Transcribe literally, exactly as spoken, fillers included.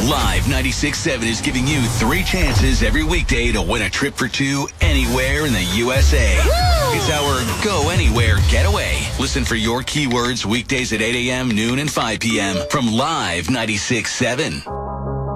Live ninety-six point seven is giving you three chances every weekday to win a trip for two anywhere in the U S A. Woo! It's our Go Anywhere Getaway. Listen for your keywords weekdays at eight a.m., noon, and five p.m. from Live ninety-six point seven.